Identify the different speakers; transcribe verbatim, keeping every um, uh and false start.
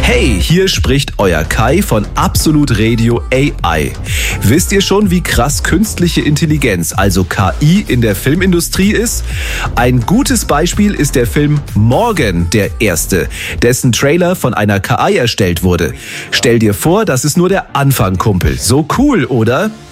Speaker 1: Hey, hier spricht euer Kai von Absolut Radio A I. Wisst ihr schon, wie krass künstliche Intelligenz, also K I, in der Filmindustrie ist? Ein gutes Beispiel ist der Film Morgan, der erste, dessen Trailer von einer K I erstellt wurde. Stell dir vor, das ist nur der Anfang, Kumpel. So cool, oder?